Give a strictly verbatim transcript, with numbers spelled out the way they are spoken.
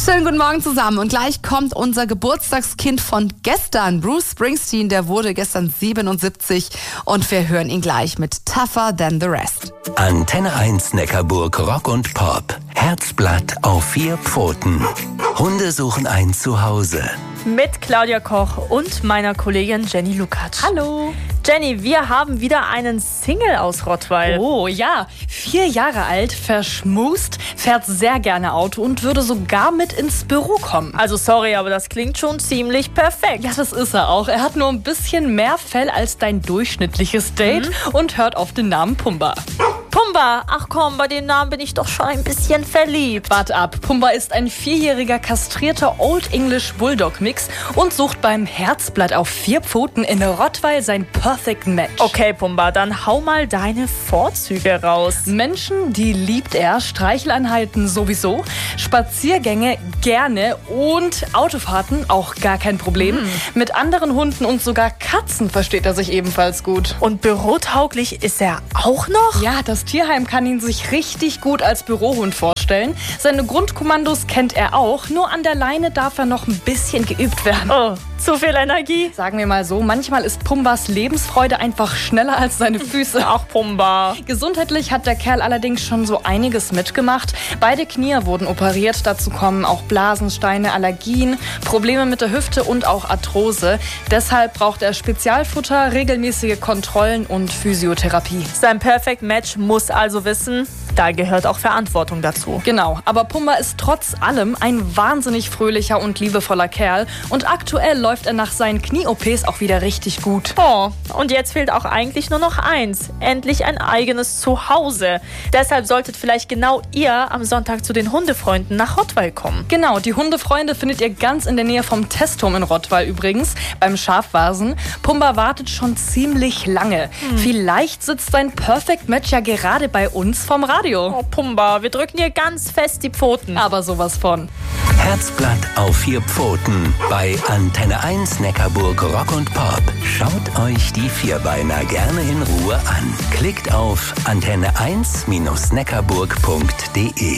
Schönen guten Morgen zusammen und gleich kommt unser Geburtstagskind von gestern, Bruce Springsteen, der wurde gestern siebenundsiebzig und wir hören ihn gleich mit Tougher Than the Rest. Antenne eins Neckarburg Rock und Pop. Herzblatt auf vier Pfoten. Hunde suchen ein Zuhause. Mit Claudia Koch und meiner Kollegin Jenny Lukacs. Hallo. Jenny, wir haben wieder einen Single aus Rottweil. Oh ja, vier Jahre alt, verschmust, fährt sehr gerne Auto und würde sogar mit ins Büro kommen. Also sorry, aber das klingt schon ziemlich perfekt. Ja, das ist er auch. Er hat nur ein bisschen mehr Fell als dein durchschnittliches Date mhm. und hört auf den Namen Pumba. Pumba, ach komm, bei dem Namen bin ich doch schon ein bisschen verliebt. Wart ab, Pumba ist ein vierjähriger kastrierter Old English Bulldog Mix und sucht beim Herzblatt auf vier Pfoten in Rottweil sein Perfect Match. Okay, Pumba, dann hau mal deine Vorzüge raus. Menschen, die liebt er, Streicheleinheiten sowieso, Spaziergänge gerne und Autofahrten auch gar kein Problem. Mhm. Mit anderen Hunden und sogar Katzen versteht er sich ebenfalls gut. Und bürotauglich ist er auch noch? Ja, das Tierheim kann ihn sich richtig gut als Bürohund vorstellen. Seine Grundkommandos kennt er auch, nur an der Leine darf er noch ein bisschen geübt werden. Oh, zu viel Energie? Sagen wir mal so, manchmal ist Pumbas Lebensfreude einfach schneller als seine Füße. Ach, Pumba. Gesundheitlich hat der Kerl allerdings schon so einiges mitgemacht. Beide Knie wurden operiert, dazu kommen auch Blasensteine, Allergien, Probleme mit der Hüfte und auch Arthrose. Deshalb braucht er Spezialfutter, regelmäßige Kontrollen und Physiotherapie. Sein Perfect Match muss also wissen, da gehört auch Verantwortung dazu. Genau, aber Pumba ist trotz allem ein wahnsinnig fröhlicher und liebevoller Kerl und aktuell läuft er nach seinen Knie-O Ps auch wieder richtig gut. Oh, und jetzt fehlt auch eigentlich nur noch eins, endlich ein eigenes Zuhause. Deshalb solltet vielleicht genau ihr am Sonntag zu den Hundefreunden nach Rottweil kommen. Genau, die Hundefreunde findet ihr ganz in der Nähe vom Testturm in Rottweil übrigens, beim Schafwasen. Pumba wartet schon ziemlich lange. Hm. Vielleicht sitzt sein Perfect Match ja gerade bei uns vom Radio. Oh, Pumba, wir drücken dir ganz fest die Pfoten. Aber sowas von. Herzblatt auf vier Pfoten bei Antenne eins Neckarburg Rock und Pop. Schaut euch die Vierbeiner gerne in Ruhe an. Klickt auf antenne eins Neckarburg punkt de.